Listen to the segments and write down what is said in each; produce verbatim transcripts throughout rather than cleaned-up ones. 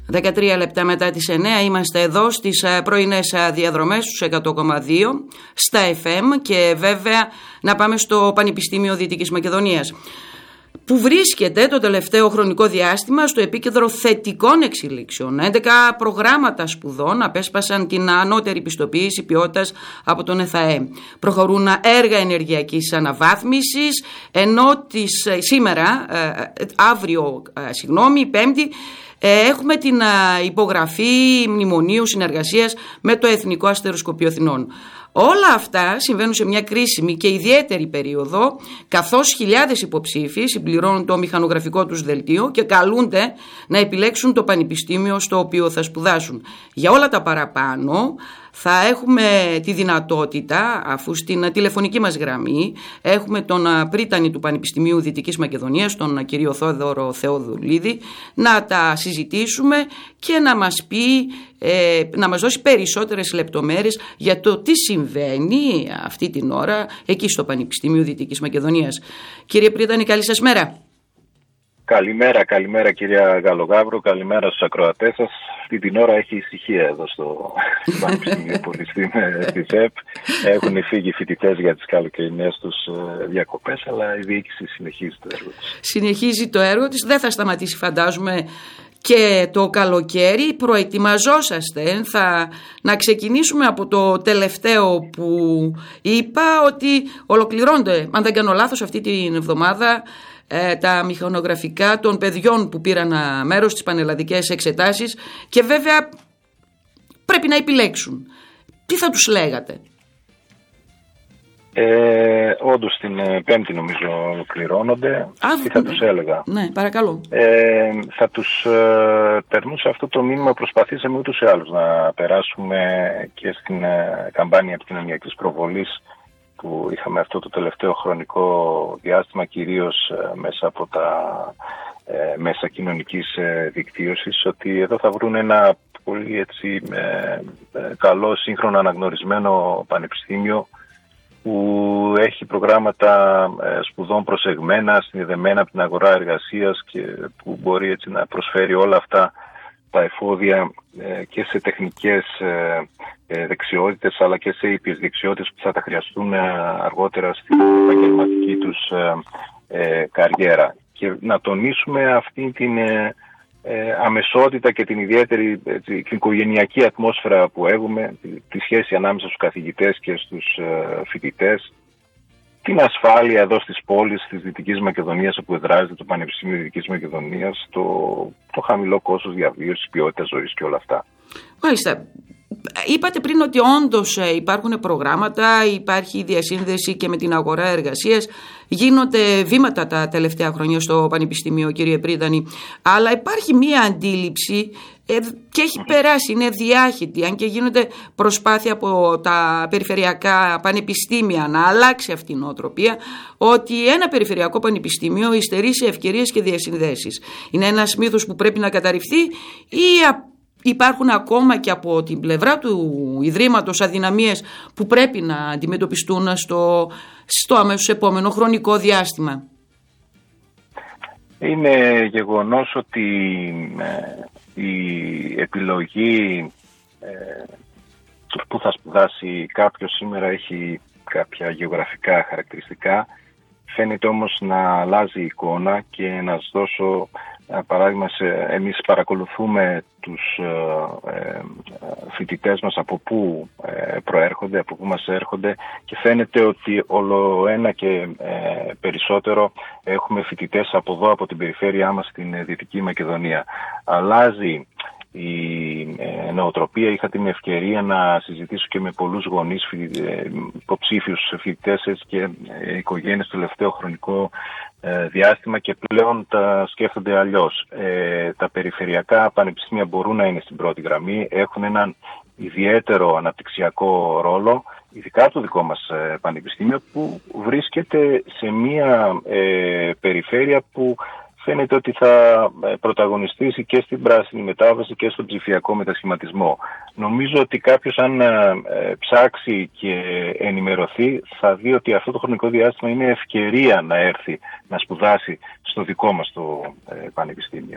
δεκατρία λεπτά μετά τις εννέα είμαστε εδώ στις πρωινές διαδρομές στους εκατό κόμμα δύο στα εφ εμ και βέβαια να πάμε στο Πανεπιστήμιο Δυτικής Μακεδονίας, που βρίσκεται το τελευταίο χρονικό διάστημα στο επίκεντρο θετικών εξελίξεων. έντεκα προγράμματα σπουδών απέσπασαν την ανώτερη πιστοποίηση ποιότητας από τον ΕΘΑΕ. Προχωρούν έργα ενεργειακής αναβάθμισης, ενώ τις, σήμερα, αύριο, συγγνώμη, Πέμπτη, έχουμε την υπογραφή μνημονίου συνεργασίας με το Εθνικό Αστεροσκοπείο Αθηνών. Όλα αυτά συμβαίνουν σε μια κρίσιμη και ιδιαίτερη περίοδο, καθώς χιλιάδες υποψήφοι συμπληρώνουν το μηχανογραφικό τους δελτίο και καλούνται να επιλέξουν το πανεπιστήμιο στο οποίο θα σπουδάσουν. Για όλα τα παραπάνω θα έχουμε τη δυνατότητα, αφού στην τηλεφωνική μας γραμμή έχουμε τον πρίτανη του Πανεπιστημίου Δυτικής Μακεδονίας, τον κύριο Θόδωρο Θεοδουλίδη, να τα συζητήσουμε και να μας πει, ε, να μας δώσει περισσότερες λεπτομέρειες για το τι συμβαίνει αυτή την ώρα εκεί στο Πανεπιστημίο Δυτικής Μακεδονίας. Κύριε πρίτανη, καλή σας μέρα. Καλημέρα, καλημέρα κυρία Γαλογάβρου, καλημέρα στους ακροατές σας. Αυτή την ώρα έχει ησυχία εδώ στο Πανεπιστήμιο Πολυστήμ της ΕΠ. Έχουν φύγει οι φοιτητές για τις καλοκαιρινές τους διακοπές, αλλά η διοίκηση συνεχίζει το έργο της. Συνεχίζει το έργο της, δεν θα σταματήσει φαντάζομαι και το καλοκαίρι. Προετοιμαζόσαστε, θα να ξεκινήσουμε από το τελευταίο που είπα, ότι ολοκληρώνονται, αν δεν κάνω λάθος, αυτή την εβδομάδα τα μηχανογραφικά των παιδιών που πήραν μέρος στις πανελλαδικές εξετάσεις και βέβαια πρέπει να επιλέξουν. Τι θα τους λέγατε? Ε, όντως την Πέμπτη νομίζω ολοκληρώνονται. Α, Τι θα ναι. τους έλεγα? Ναι, παρακαλώ. Ε, θα τους ε, περνούσε αυτό το μήνυμα. Προσπαθήσαμε ούτως ή άλλως να περάσουμε και στην ε, καμπάνια επικοινωνιακής προβολής που είχαμε αυτό το τελευταίο χρονικό διάστημα, κυρίως ε, μέσα από τα ε, μέσα κοινωνικής ε, δικτύωσης, ότι εδώ θα βρουν ένα πολύ έτσι, ε, ε, καλό, σύγχρονο, αναγνωρισμένο πανεπιστήμιο που έχει προγράμματα ε, σπουδών προσεγμένα, συνδεδεμένα από την αγορά εργασίας και που μπορεί έτσι να προσφέρει όλα αυτά τα εφόδια ε, και σε τεχνικές ε, ε, δεξιότητες, αλλά και σε ήπιες δεξιότητες που θα τα χρειαστούν ε, αργότερα στην επαγγελματική τους ε, ε, καριέρα. Και να τονίσουμε αυτή την ε, ε, αμεσότητα και την ιδιαίτερη έτσι, την οικογενειακή ατμόσφαιρα που έχουμε, τη, τη σχέση ανάμεσα στους καθηγητές και στους ε, φοιτητές, την ασφάλεια εδώ στις πόλεις της Δυτικής Μακεδονίας, όπου εδράζεται το Πανεπιστήμιο Δυτικής Μακεδονίας, το, το χαμηλό κόστος διαβίωσης, ποιότητα ζωής και όλα αυτά. Μάλιστα. Είπατε πριν ότι όντως υπάρχουν προγράμματα, υπάρχει διασύνδεση και με την αγορά εργασίας. Γίνονται βήματα τα τελευταία χρόνια στο Πανεπιστήμιο, κύριε πρίτανη, αλλά υπάρχει μία αντίληψη και έχει περάσει, είναι διάχυτη, αν και γίνονται προσπάθεια από τα περιφερειακά πανεπιστήμια να αλλάξει αυτή η νοοτροπία, ότι ένα περιφερειακό πανεπιστήμιο υστερεί σε ευκαιρίες και διασυνδέσεις. Είναι ένας μύθος που πρέπει να καταρριφθεί ή υπάρχουν ακόμα και από την πλευρά του Ιδρύματος αδυναμίες που πρέπει να αντιμετωπιστούν στο, στο αμέσως επόμενο χρονικό διάστημα? Είναι γεγονός ότι ε, η επιλογή ε, του που θα σπουδάσει κάποιος σήμερα έχει κάποια γεωγραφικά χαρακτηριστικά. Φαίνεται όμως να αλλάζει η εικόνα, και να σας δώσω ένα παράδειγμα. Εμείς παρακολουθούμε τους ε, φοιτητές μας από πού ε, προέρχονται, από πού μας έρχονται, και φαίνεται ότι όλο ένα και ε, περισσότερο έχουμε φοιτητές από εδώ, από την περιφέρειά μας, στην Δυτική Μακεδονία. Αλλάζει η ε, νοοτροπία. Είχα την ευκαιρία να συζητήσω και με πολλούς γονείς, ε, υποψήφιους φοιτητές και ε, οικογένειες το τελευταίο χρονικό ε, διάστημα, και πλέον τα σκέφτονται αλλιώς. Ε, τα περιφερειακά πανεπιστήμια μπορούν να είναι στην πρώτη γραμμή, έχουν έναν ιδιαίτερο αναπτυξιακό ρόλο, ειδικά το δικό μας ε, πανεπιστήμιο, που βρίσκεται σε μια ε, περιφέρεια που φαίνεται ότι θα πρωταγωνιστήσει και στην πράσινη μετάβαση και στον ψηφιακό μετασχηματισμό. Νομίζω ότι κάποιος, αν ψάξει και ενημερωθεί, θα δει ότι αυτό το χρονικό διάστημα είναι ευκαιρία να έρθει να σπουδάσει στο δικό μας το πανεπιστήμιο.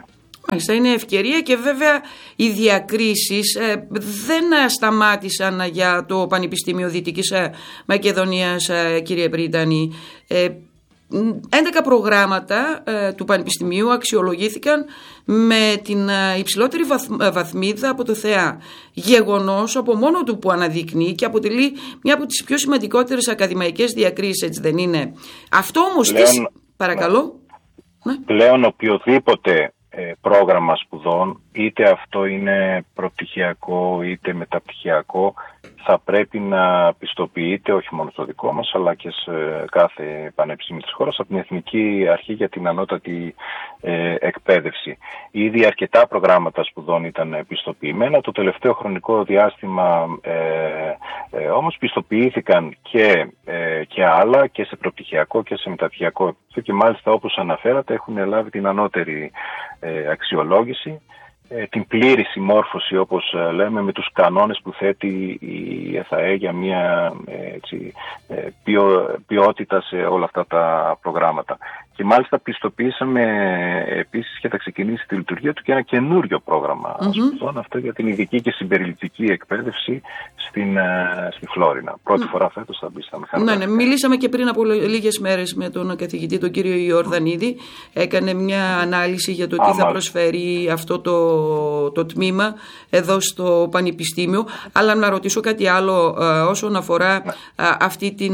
Μάλιστα, είναι ευκαιρία και βέβαια οι διακρίσεις ε, δεν σταμάτησαν για το Πανεπιστήμιο Δυτικής Μακεδονίας, ε, κύριε Πρίτανη. Ε, έντεκα προγράμματα ε, του Πανεπιστημίου αξιολογήθηκαν με την ε, υψηλότερη βαθ, ε, βαθμίδα από το ΘΕΑ. Γεγονός από μόνο του που αναδεικνύει και αποτελεί μια από τις πιο σημαντικότερες ακαδημαϊκές διακρίσεις, έτσι δεν είναι? Αυτό όμως πλέον, τις... Παρακαλώ. Ναι. Πλέον οποιοδήποτε ε, πρόγραμμα σπουδών, είτε αυτό είναι προπτυχιακό είτε μεταπτυχιακό, θα πρέπει να πιστοποιείται όχι μόνο στο δικό μας αλλά και σε κάθε πανεπιστήμιο της χώρας από την Εθνική Αρχή για την Ανώτατη ε, Εκπαίδευση. Ήδη αρκετά προγράμματα σπουδών ήταν πιστοποιημένα. Το τελευταίο χρονικό διάστημα ε, ε, όμως πιστοποιήθηκαν και, ε, και άλλα και σε προπτυχιακό και σε μεταπτυχιακό και μάλιστα όπως αναφέρατε έχουν λάβει την ανώτερη ε, αξιολόγηση, την πλήρη συμμόρφωση όπως λέμε με τους κανόνες που θέτει η ΕΘΑΕ για μια έτσι, ποιο, ποιότητα σε όλα αυτά τα προγράμματα. Και μάλιστα πιστοποιήσαμε επίσης και θα ξεκινήσει τη λειτουργία του και ένα καινούριο πρόγραμμα mm-hmm. σπουδών, αυτό για την ειδική και συμπεριληπτική εκπαίδευση στην, στη Φλόρινα. Πρώτη mm. φορά φέτος θα μπει στα μηχανικά. Ναι, ναι, μιλήσαμε και πριν από λίγες μέρες με τον καθηγητή, τον κύριο Ιορδανίδη. Έκανε μια ανάλυση για το τι Α, θα προσφέρει αυτό το, το τμήμα εδώ στο Πανεπιστήμιο. Αλλά να ρωτήσω κάτι άλλο όσον αφορά ναι. αυτή την,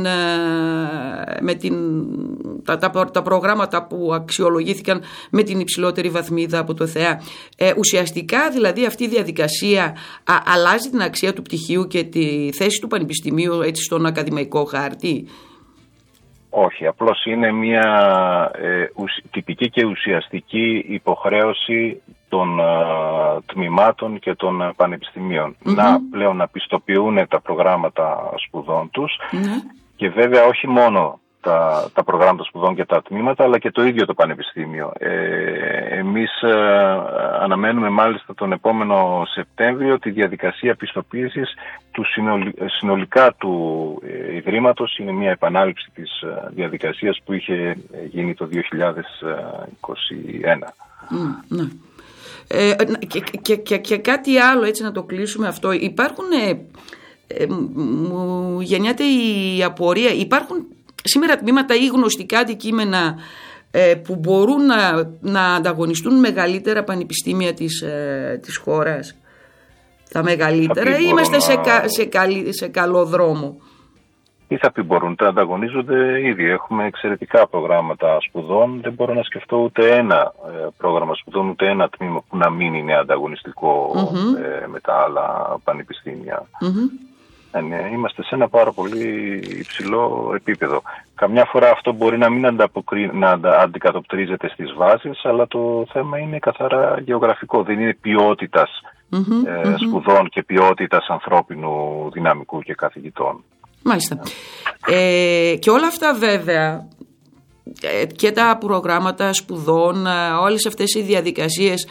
με την, τα, τα, τα προγράμματα που αξιολογήθηκαν με την υψηλότερη βαθμίδα από το ΘΕΑ. Ε, ουσιαστικά δηλαδή αυτή η διαδικασία α, αλλάζει την αξία του πτυχίου και τη θέση του Πανεπιστημίου έτσι στον ακαδημαϊκό χάρτη? Όχι, απλώς είναι μια ε, ουσ, τυπική και ουσιαστική υποχρέωση των ε, τμήματων και των πανεπιστημίων mm-hmm. να πλέον να πιστοποιούν τα προγράμματα σπουδών τους mm-hmm. και βέβαια όχι μόνο Τα, τα προγράμματα σπουδών και τα τμήματα, αλλά και το ίδιο το Πανεπιστήμιο. Ε, εμείς ε, αναμένουμε μάλιστα τον επόμενο Σεπτέμβριο τη διαδικασία πιστοποίησης του συνολ, συνολικά του ε, Ιδρύματος. Είναι μια επανάληψη της ε, διαδικασίας που είχε γίνει το δύο χιλιάδες είκοσι ένα. Mm, ναι. ε, και, και, και, και κάτι άλλο, έτσι να το κλείσουμε αυτό. Υπάρχουν, ε, ε, μου γεννιέται η απορία, υπάρχουν σήμερα τμήματα ή γνωστικά αντικείμενα ε, που μπορούν να, να ανταγωνιστούν μεγαλύτερα πανεπιστήμια της, ε, της χώρας? Τα μεγαλύτερα ή είμαστε να... σε, κα, σε, καλή, σε καλό δρόμο? Τι θα πει μπορούν, τα ανταγωνίζονται ήδη. Έχουμε εξαιρετικά προγράμματα σπουδών. Δεν μπορώ να σκεφτώ ούτε ένα ε, πρόγραμμα σπουδών, ούτε ένα τμήμα που να μην είναι ανταγωνιστικό mm-hmm. ε, με τα άλλα πανεπιστήμια. Mm-hmm. Είμαστε σε ένα πάρα πολύ υψηλό επίπεδο. Καμιά φορά αυτό μπορεί να μην ανταποκρι... να αντικατοπτρίζεται στις βάσεις, αλλά το θέμα είναι καθαρά γεωγραφικό. Δεν είναι ποιότητας mm-hmm, ε, mm-hmm. σπουδών και ποιότητας ανθρώπινου δυναμικού και καθηγητών. Μάλιστα. Ε, και όλα αυτά βέβαια, και τα προγράμματα σπουδών, όλες αυτές οι διαδικασίες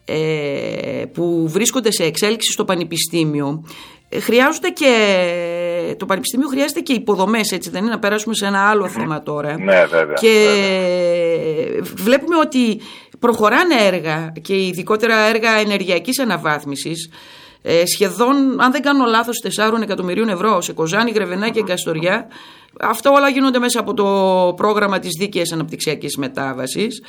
ε, που βρίσκονται σε εξέλιξη στο Πανεπιστήμιο, χρειάζονται και το Πανεπιστήμιο χρειάζεται και υποδομές, έτσι δεν είναι? Να περάσουμε σε ένα άλλο θέμα τώρα. Ναι, βέβαια. Και βέβαια. Βλέπουμε ότι προχωράνε έργα και ειδικότερα έργα ενεργειακής αναβάθμισης ε, σχεδόν, αν δεν κάνω λάθος, τεσσάρων εκατομμυρίων ευρώ σε Κοζάνη, Γρεβενά και Καστοριά. Αυτό όλα γίνονται μέσα από το πρόγραμμα της δίκαιης αναπτυξιακής μετάβασης.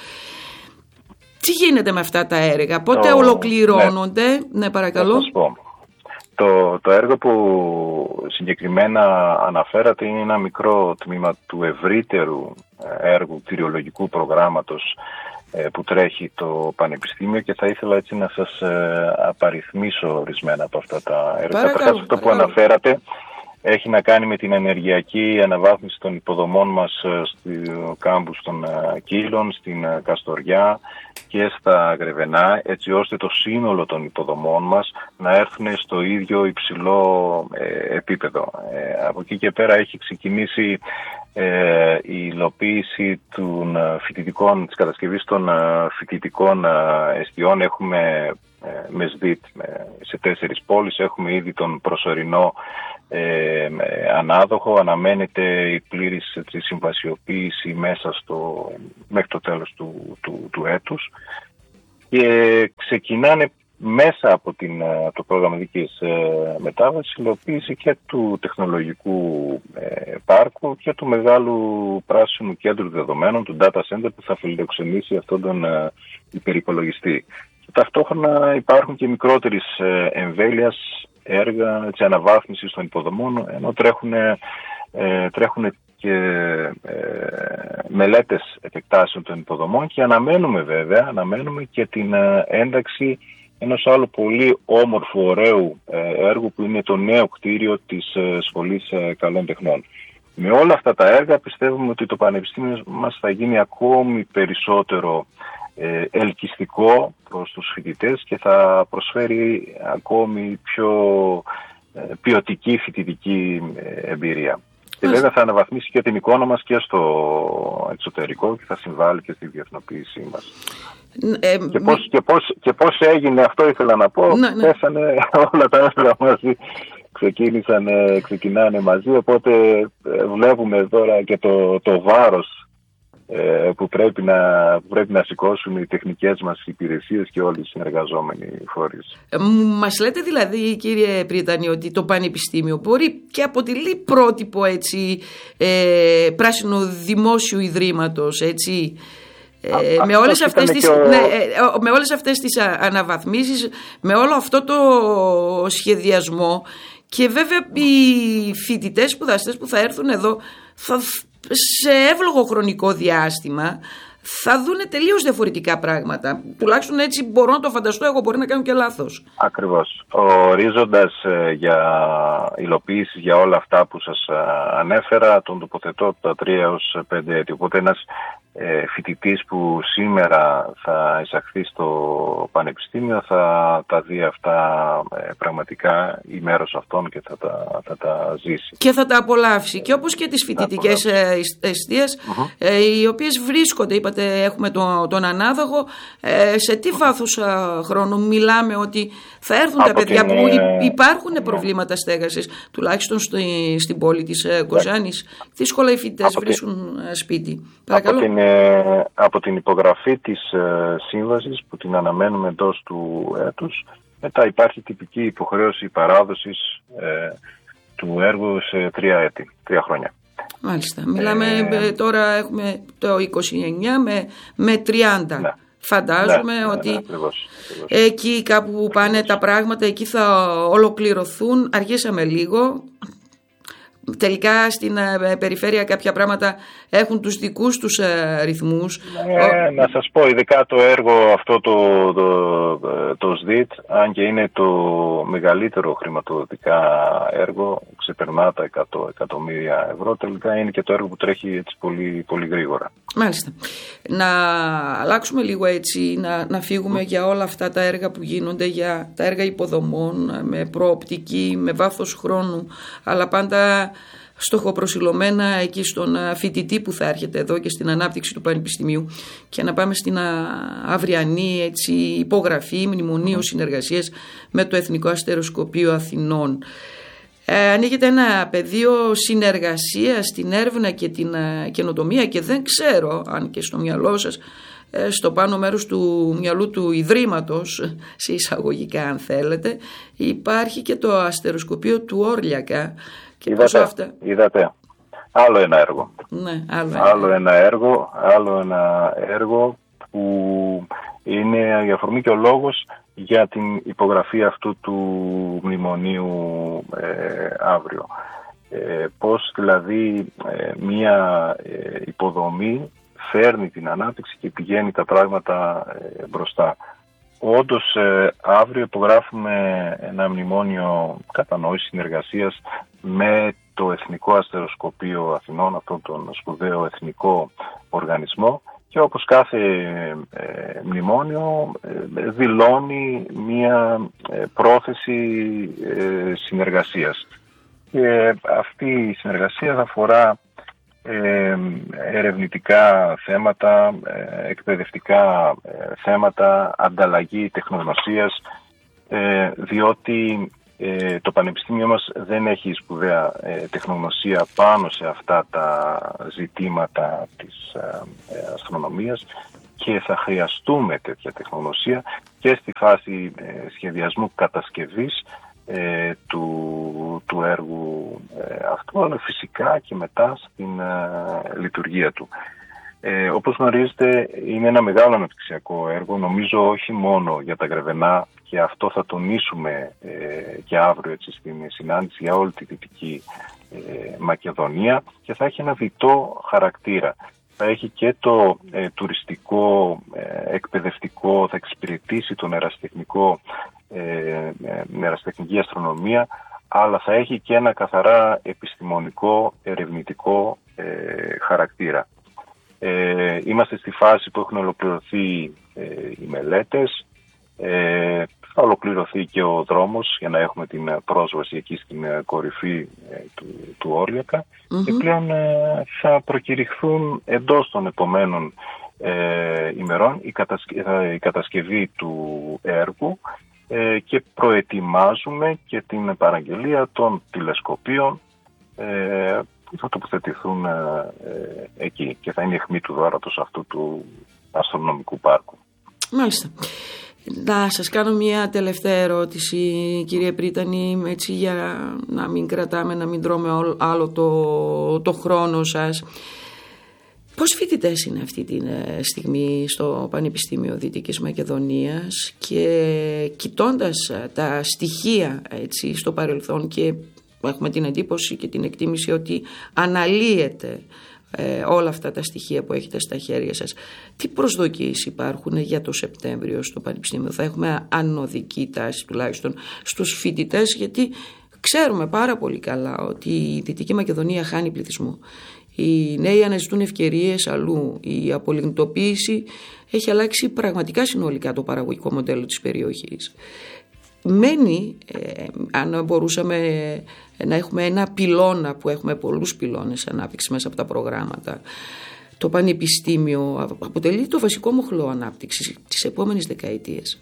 Τι γίνεται με αυτά τα έργα, πότε το... ολοκληρώνονται? Ναι, ναι παρακαλώ. Θα σας πω. Το, το έργο που συγκεκριμένα αναφέρατε είναι ένα μικρό τμήμα του ευρύτερου έργου κτηριολογικού προγράμματος ε, που τρέχει το Πανεπιστήμιο και θα ήθελα έτσι να σας ε, απαριθμίσω ορισμένα από αυτά τα έργα. Καταρχάς αυτό που αναφέρατε έχει να κάνει με την ενεργειακή αναβάθμιση των υποδομών μας στο κάμπους των Κύλων, στην Καστοριά και στα Γρεβενά, έτσι ώστε το σύνολο των υποδομών μας να έρθουν στο ίδιο υψηλό ε, επίπεδο. Ε, από εκεί και πέρα έχει ξεκινήσει ε, η υλοποίηση των φοιτητικών, της κατασκευής των φοιτητικών εστιών. Έχουμε ε, με ΣΔΙΤ σε τέσσερις πόλεις, έχουμε ήδη τον προσωρινό Ε, ανάδοχο, αναμένεται η πλήρης έτσι, συμβασιοποίηση μέσα στο, μέχρι το τέλος του, του, του έτους και ξεκινάνε μέσα από την, το πρόγραμμα δικής μετάβασης, υλοποίηση και του τεχνολογικού ε, πάρκου και του μεγάλου πράσινου κέντρου δεδομένων, του data center, που θα φιλοξενήσει αυτόν τον ε, υπερυπολογιστή. Και ταυτόχρονα υπάρχουν και μικρότερης ε, εμβέλειας έργα έτσι, αναβάθμισης των υποδομών, ενώ τρέχουν, ε, τρέχουν και ε, μελέτες επεκτάσεων των υποδομών, και αναμένουμε βέβαια αναμένουμε και την ε, ένταξη ενός άλλου πολύ όμορφου, ωραίου έργου, που είναι το νέο κτίριο της Σχολής Καλών Τεχνών. Με όλα αυτά τα έργα πιστεύουμε ότι το Πανεπιστήμιο μας θα γίνει ακόμη περισσότερο ελκυστικό προς τους φοιτητές και θα προσφέρει ακόμη πιο ποιοτική φοιτητική εμπειρία. Και βέβαια θα αναβαθμίσει και την εικόνα μας και στο εξωτερικό και θα συμβάλλει και στη διεθνοποίησή μας. Ε, και, πώς, μη... και, πώς, και πώς έγινε αυτό, ήθελα να πω, ναι, ναι. Πέσανε όλα τα έργα μαζί, ξεκίνησαν, ξεκινάνε μαζί, οπότε βλέπουμε τώρα και το, το βάρος ε, που, πρέπει να, που πρέπει να σηκώσουν οι τεχνικές μας υπηρεσίες και όλοι οι συνεργαζόμενοι φορείς. Ε, μας λέτε δηλαδή, κύριε Πρίτανη, ότι το Πανεπιστήμιο μπορεί και αποτελεί πρότυπο έτσι, ε, πράσινου δημόσιου ιδρύματος, έτσι, Ε, με, όλες αυτές τις, ο... ναι, με όλες αυτές τις αναβαθμίσεις, με όλο αυτό το σχεδιασμό, και βέβαια οι φοιτητές σπουδαστές που θα έρθουν εδώ θα, σε εύλογο χρονικό διάστημα θα δούνε τελείως διαφορετικά πράγματα. Τουλάχιστον έτσι μπορώ να το φανταστώ, εγώ μπορεί να κάνω και λάθος. Ακριβώς. Ο ορίζοντας ε, για υλοποίηση για όλα αυτά που σας ε, ανέφερα τον τοποθετώ από τα τρία έως πέντε έτη. Οπότε ένας ε, φοιτητής που σήμερα θα εισαχθεί στο Πανεπιστήμιο θα τα δει αυτά ε, πραγματικά ή μέρος αυτών και θα τα, θα τα ζήσει. Και θα τα απολαύσει. Και όπως και τις φοιτητικές εστίες, uh-huh. ε, οι οποίες βρίσκονται, είπατε, έχουμε τον, τον ανάδοχο, ε, σε τι βάθος α, χρόνου μιλάμε ότι θα έρθουν από τα παιδιά την, που υπάρχουν ναι. προβλήματα στέγασης, τουλάχιστον στη, στην πόλη της ε, Κοζάνης, ναι. δύσκολα οι φοιτητές βρίσκουν την, σπίτι. Παρακαλώ. Από την, ε, από την υπογραφή της ε, σύμβασης που την αναμένουμε εντός του έτους, μετά υπάρχει τυπική υποχρέωση παράδοσης ε, του έργου σε τρία έτη, τρία χρόνια. Μάλιστα. Μιλάμε ε, τώρα, έχουμε το είκοσι εννιά με, με τριάντα. Ναι. Φαντάζομαι ναι, ότι ναι, ναι, ακριβώς, ακριβώς. εκεί κάπου που πάνε ακριβώς. τα πράγματα, εκεί θα ολοκληρωθούν. Αργήσαμε λίγο. Τελικά στην ε, περιφέρεια κάποια πράγματα έχουν τους δικούς τους ε, ρυθμούς. Ε, να σας πω, ειδικά το έργο αυτό το, το, το, το ΣΔΙΤ, αν και είναι το μεγαλύτερο χρηματοδοτικά έργο, ξεπερνά τα εκατό εκατομμύρια ευρώ, τελικά είναι και το έργο που τρέχει έτσι πολύ, πολύ γρήγορα. Μάλιστα. Να αλλάξουμε λίγο έτσι, να, να φύγουμε mm. για όλα αυτά τα έργα που γίνονται, για τα έργα υποδομών, με προοπτική, με βάθος χρόνου, αλλά πάντα στοχοπροσιλωμένα εκεί στον φοιτητή που θα έρχεται εδώ και στην ανάπτυξη του Πανεπιστημίου, και να πάμε στην αυριανή έτσι, υπογραφή μνημονίου συνεργασίας με το Εθνικό Αστεροσκοπείο Αθηνών. Ε, ανοίγεται ένα πεδίο συνεργασίας στην έρευνα και την α, καινοτομία, και δεν ξέρω αν και στο μυαλό σας, ε, στο πάνω μέρος του μυαλού του Ιδρύματος, σε εισαγωγικά αν θέλετε, υπάρχει και το αστεροσκοπείο του Όρλιακα. Και είδατε, αυτά... είδατε. Άλλο ένα έργο. Ναι, άλλο ένα. Άλλο ένα έργο, άλλο ένα έργο που είναι η αφορμή και ο λόγος για την υπογραφή αυτού του μνημονίου ε, αύριο. Ε, πώς δηλαδή ε, μία ε, υποδομή φέρνει την ανάπτυξη και πηγαίνει τα πράγματα ε, μπροστά. Όντως ε, αύριο υπογράφουμε ένα μνημόνιο κατανόησης συνεργασίας με το Εθνικό Αστεροσκοπείο Αθηνών, αυτόν τον σπουδαίο εθνικό οργανισμό, και όπως κάθε ε, μνημόνιο ε, δηλώνει μία ε, πρόθεση ε, συνεργασίας. Και αυτή η συνεργασία θα αφορά ε, ερευνητικά θέματα, ε, εκπαιδευτικά ε, θέματα, ανταλλαγή τεχνογνωσίας, ε, διότι ε, το Πανεπιστήμιο μας δεν έχει σπουδαία ε, τεχνογνωσία πάνω σε αυτά τα ζητήματα της ε, αστρονομίας, και θα χρειαστούμε τέτοια τεχνογνωσία και στη φάση ε, σχεδιασμού κατασκευής ε, του, του έργου ε, αυτού, αλλά φυσικά και μετά στην ε, λειτουργία του. Ε, όπως γνωρίζετε, είναι ένα μεγάλο αναπτυξιακό έργο, νομίζω όχι μόνο για τα Γρεβενά, και αυτό θα τονίσουμε ε, και αύριο έτσι, στην συνάντηση για όλη τη Δυτική ε, Μακεδονία, και θα έχει ένα διτό χαρακτήρα. Θα έχει και το ε, τουριστικό, ε, εκπαιδευτικό, θα εξυπηρετήσει τον ερασιτεχνικό, ε, ε, ερασιτεχνική αστρονομία, αλλά θα έχει και ένα καθαρά επιστημονικό, ερευνητικό ε, χαρακτήρα. Ε, είμαστε στη φάση που έχουν ολοκληρωθεί ε, οι μελέτες, ε, θα ολοκληρωθεί και ο δρόμος για να έχουμε την πρόσβαση εκεί στην κορυφή ε, του, του Όρλιακα, mm-hmm. και πλέον ε, θα προκηρυχθούν εντός των επομένων ε, ημερών η, κατασκε, η κατασκευή του έργου ε, και προετοιμάζουμε και την παραγγελία των τηλεσκοπίων ε, που θα τοποθετηθούν ε, ε, εκεί και θα είναι η αιχμή του δώρατος αυτού του αστρονομικού πάρκου. Μάλιστα. Να σας κάνω μια τελευταία ερώτηση, κύριε Πρίτανη, έτσι για να μην κρατάμε, να μην τρώμε άλλο το, το χρόνο σας. Πώς φοιτητές είναι αυτή τη στιγμή στο Πανεπιστήμιο Δυτικής Μακεδονίας, και κοιτώντας τα στοιχεία έτσι, στο παρελθόν, και έχουμε την εντύπωση και την εκτίμηση ότι αναλύεται ε, όλα αυτά τα στοιχεία που έχετε στα χέρια σας, τι προσδοκίες υπάρχουν για το Σεπτέμβριο στο Πανεπιστήμιο? Θα έχουμε ανωδική τάση τουλάχιστον στους φοιτητές, γιατί ξέρουμε πάρα πολύ καλά ότι η Δυτική Μακεδονία χάνει πληθυσμό. Οι νέοι αναζητούν ευκαιρίες αλλού. Η απολιγνητοποίηση έχει αλλάξει πραγματικά συνολικά το παραγωγικό μοντέλο της περιοχής. Μένει, ε, αν μπορούσαμε να έχουμε ένα πυλώνα, που έχουμε πολλούς πυλώνες ανάπτυξη μέσα από τα προγράμματα, το Πανεπιστήμιο αποτελεί το βασικό μοχλό ανάπτυξης τις επόμενες δεκαετίες.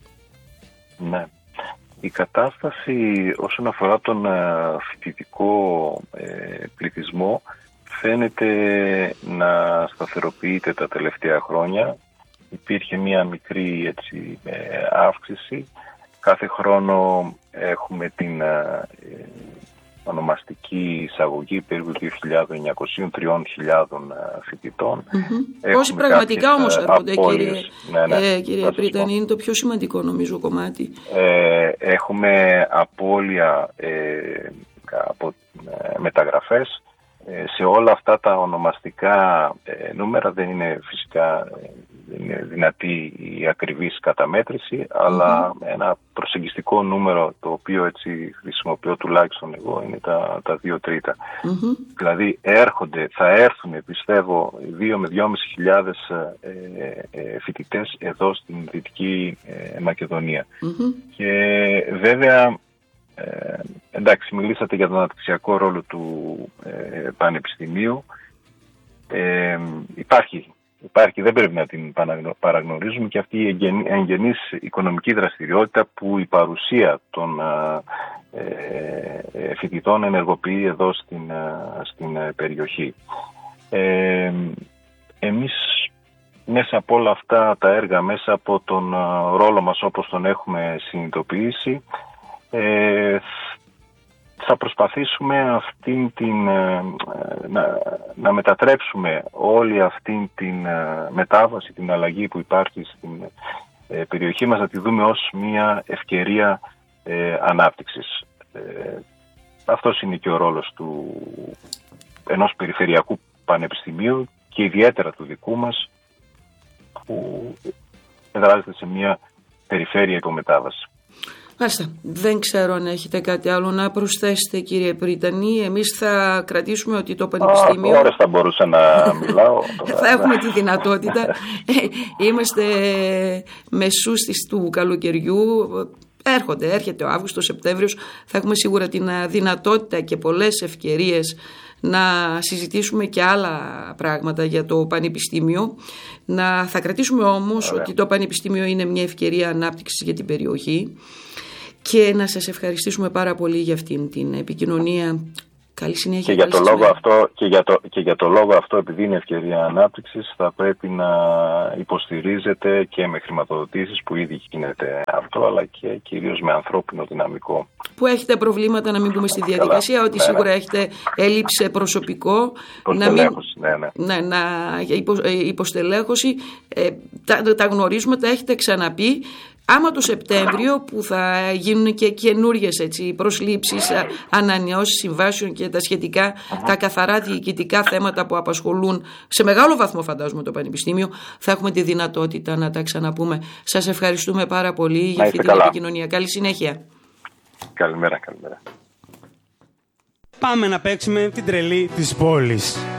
Ναι. Η κατάσταση όσον αφορά τον φοιτητικό ε, πληθυσμό φαίνεται να σταθεροποιείται τα τελευταία χρόνια. Υπήρχε μία μικρή έτσι, ε, αύξηση. Κάθε χρόνο έχουμε την ε, ονομαστική εισαγωγή περίπου δύο χιλιάδες εννιακόσια με τρεις χιλιάδες φοιτητών. Mm-hmm. Πόσοι πραγματικά όμως έρχονται, κύριε, ναι, ναι, ε, κύριε Πρίτανη, είναι το πιο σημαντικό νομίζω κομμάτι. Ε, έχουμε απώλεια ε, από ε, μεταγραφές. Σε όλα αυτά τα ονομαστικά ε, νούμερα δεν είναι φυσικά ε, δεν είναι δυνατή η ακριβής καταμέτρηση, mm-hmm. αλλά ένα προσεγγιστικό νούμερο, το οποίο έτσι χρησιμοποιώ τουλάχιστον εγώ, είναι τα, τα δύο τρίτα. Mm-hmm. Δηλαδή έρχονται, θα έρθουν πιστεύω δύο με δυόμισι χιλιάδες ε, ε, φοιτητές εδώ στην Δυτική ε, Μακεδονία. Mm-hmm. Και βέβαια Ε, εντάξει, μιλήσατε για τον αναπτυξιακό ρόλο του ε, Πανεπιστημίου. Ε, υπάρχει, υπάρχει, δεν πρέπει να την παραγνωρίζουμε, και αυτή η εγγενή, εγγενής οικονομική δραστηριότητα που η παρουσία των ε, ε, φοιτητών ενεργοποιεί εδώ στην, ε, στην περιοχή. Ε, εμείς μέσα από όλα αυτά τα έργα, μέσα από τον ρόλο μας όπως τον έχουμε συνειδητοποιήσει, Ε, θα προσπαθήσουμε αυτήν την, ε, να, να μετατρέψουμε όλη αυτήν την ε, μετάβαση, την αλλαγή που υπάρχει στην ε, περιοχή μας, να τη δούμε ως μια ευκαιρία ε, ανάπτυξης. Ε, αυτός είναι και ο ρόλος του ενός περιφερειακού πανεπιστημίου, και ιδιαίτερα του δικού μας, που εδράζεται σε μια περιφέρεια υπομετάβαση. Μάλιστα. Δεν ξέρω αν έχετε κάτι άλλο να προσθέσετε, κύριε Πρίτανη. Εμείς θα κρατήσουμε ότι το Πανεπιστήμιο... Α, ώρες θα μπορούσα να μιλάω. Θα έχουμε τη δυνατότητα. Είμαστε μεσούστις του καλοκαιριού. Έρχονται, έρχεται ο Αύγουστος, Σεπτέμβριος. Θα έχουμε σίγουρα την δυνατότητα και πολλές ευκαιρίες να συζητήσουμε και άλλα πράγματα για το Πανεπιστήμιο. Να, θα κρατήσουμε όμως Ωραία. ότι το Πανεπιστήμιο είναι μια ευκαιρία ανάπτυξης για την περιοχή, και να σας ευχαριστήσουμε πάρα πολύ για αυτήν την επικοινωνία Καλή συνέχεια. Και για, το λόγο αυτό, και, για το, και για το λόγο αυτό, επειδή είναι ευκαιρία ανάπτυξης, θα πρέπει να υποστηρίζεται και με χρηματοδοτήσεις που ήδη γίνεται αυτό, αλλά και κυρίως με ανθρώπινο δυναμικό. Που έχετε προβλήματα, να μην πούμε στη διαδικασία, Καλά. ότι ναι, σίγουρα ναι. έχετε έλλειψη προσωπικό, να μην, ναι, ναι. Ναι, να, υπο, υποστελέχωση, ε, τα, τα γνωρίζουμε, τα έχετε ξαναπεί. Άμα το Σεπτέμβριο που θα γίνουν και καινούριες έτσι, προσλήψεις, ανανεώσεις συμβάσεων και τα σχετικά, uh-huh. τα καθαρά διοικητικά θέματα που απασχολούν σε μεγάλο βαθμό φαντάζομαι το Πανεπιστήμιο, θα έχουμε τη δυνατότητα να τα ξαναπούμε. Σας ευχαριστούμε πάρα πολύ για αυτή την επικοινωνία. Καλή συνέχεια. Καλημέρα, καλημέρα. Πάμε να παίξουμε την τρελή της πόλης.